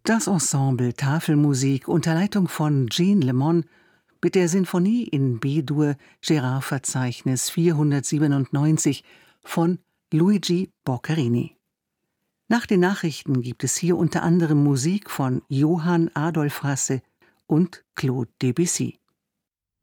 Das Ensemble Tafelmusik unter Leitung von Jean Lemon mit der Sinfonie in B-Dur Gérard-Verzeichnis 497 von Luigi Boccherini. Nach den Nachrichten gibt es hier unter anderem Musik von Johann Adolph Rasse und Claude Debussy.